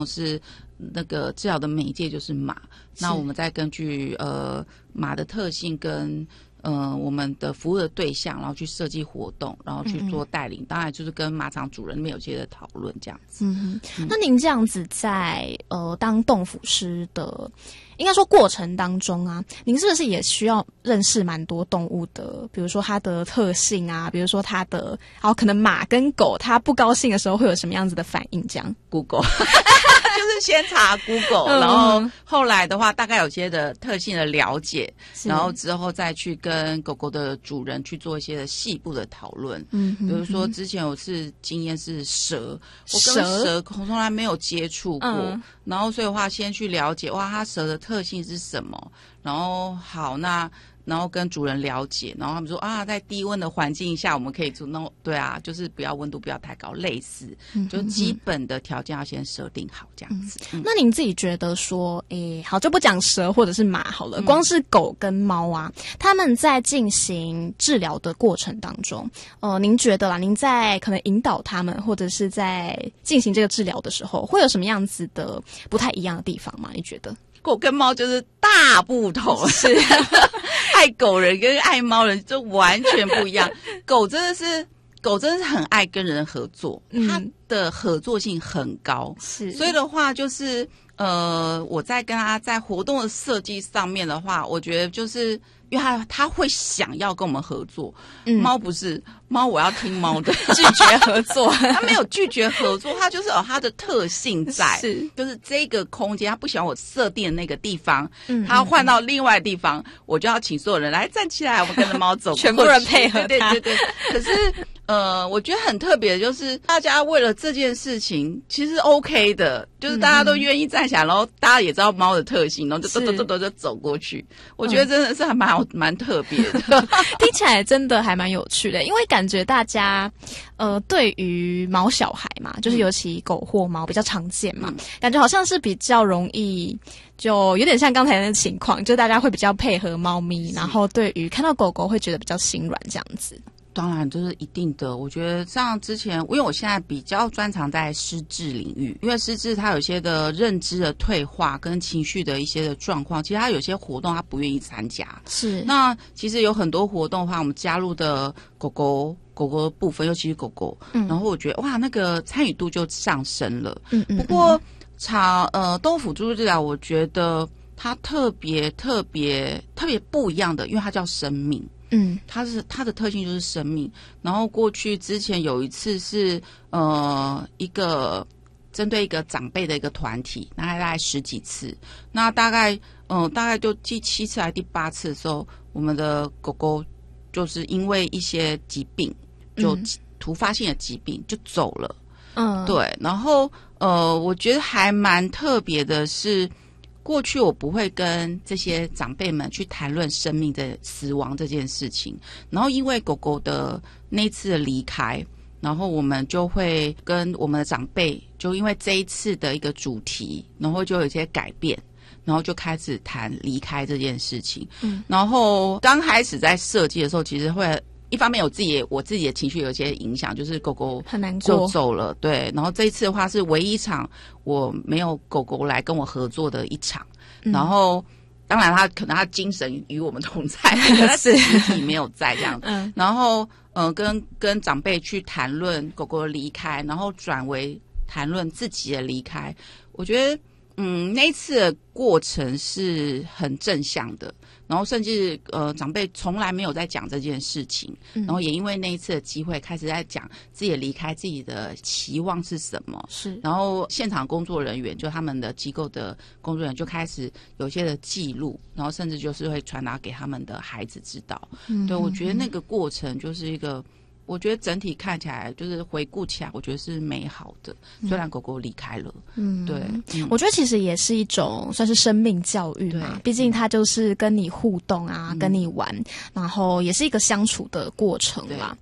是那个治疗的媒介就是马，那我们再根据马的特性跟我们的服务的对象，然后去设计活动，然后去做带领，当然就是跟马场主人那边有些的讨论这样子。 那您这样子在当动辅师的，应该说过程当中啊，您是不是也需要认识蛮多动物的？比如说它的特性啊，比如说它的，可能马跟狗它不高兴的时候会有什么样子的反应？这样 Google 就是先查 Google，然后后来的话大概有些的特性的了解，然后之后再去跟狗狗的主人去做一些的细部的讨论。比如说之前有次经验是蛇，我跟蛇从来没有接触过，然后所以的话先去了解它蛇的特性是什么，然后好然后跟主人了解，然后他们说在低温的环境下我们可以做，对啊，就是不要温度不要太高，类似就基本的条件要先设定好这样子。 那您自己觉得说，好，就不讲蛇或者是马好了，光是狗跟猫啊，他们在进行治疗的过程当中，您觉得啦，您在可能引导他们或者是在进行这个治疗的时候，会有什么样子的不太一样的地方吗？你觉得？ 狗跟猫就是大不同，是爱狗人跟爱猫人就完全不一样。狗真的是很爱跟人合作，它的合作性很高，是，所以的话就是我在跟他在活动的设计上面的话，我觉得就是因为他会想要跟我们合作，猫不是，猫我要听猫的， 拒绝合作， 他没有拒绝合作，他就是有他的特性在，就是这个空间他不喜欢我设定的那个地方，他要换到另外的地方，我就要请所有人来站起来，我们跟着猫走过去， 全部人配合他， 对。可是我觉得很特别的就是大家为了这件事情其实 OK 的，就是大家都愿意站起来，然后大家也知道猫的特性，然后就走过去，我觉得真的是还蛮特别的听起来真的还蛮有趣的，因为感觉大家对于毛小孩嘛，就是尤其狗或猫比较常见嘛，感觉好像是比较容易，就有点像刚才那个情况，就大家会比较配合猫咪，然后对于看到狗狗会觉得比较心软这样子。 当然这是一定的，我觉得像之前因为我现在比较专长在失智领域，因为失智它有些的认知的退化跟情绪的一些的状况，其实它有些活动它不愿意参加， 是，那其实有很多活动的话我们加入的狗狗的部分，尤其是狗狗，然后我觉得那个参与度就上升了。不过动物辅助治疗我觉得它特别不一样的，因为它叫生命，它的特性就是生命。然后过去之前有一次是一个针对一个长辈的一个团体，那大概10几次，那大概就第7次还是第8次的时候，我们的狗狗就是因为一些疾病，就突发性的疾病就走了。对，然后我觉得还蛮特别的是，过去我不会跟这些长辈们去谈论生命的死亡这件事情，然后因为狗狗的那次的离开，然后我们就会跟我们的长辈就因为这一次的一个主题，然后就有一些改变，然后就开始谈离开这件事情。然后刚开始在设计的时候，其实会一方面我自己的情绪有一些影响，就是狗狗很难过就走了，对。然后这一次的话是唯一一场我没有狗狗来跟我合作的一场，然后当然可能他精神与我们同在，他实体没有在这样子。然后跟长辈去谈论狗狗的离开，然后转为谈论自己的离开，我觉得那一次的过程是很正向的，然后甚至长辈从来没有在讲这件事情，然后也因为那一次的机会开始在讲自己的离开，自己的期望是什么，是，然后现场工作人员就他们的机构的工作人员就开始有些的记录，然后甚至就是会传达给他们的孩子知道。对，我觉得那个过程就是一个，我觉得整体看起来就是回顾起来我觉得是美好的，虽然狗狗离开了。对， 我觉得其实也是一种算是生命教育嘛，毕竟它就是跟你互动啊，跟你玩，然后也是一个相处的过程啦。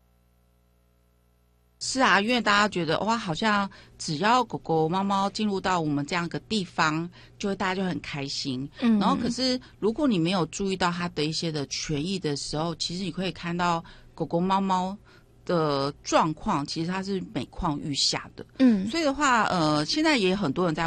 是啊，因为大家觉得好像只要狗狗猫猫进入到我们这样一个地方，大家就很开心。然后可是如果你没有注意到它的一些的权益的时候，其实你可以看到狗狗猫猫的状况，其实它是每况愈下的。 嗯， 所以的话，现在也很多人在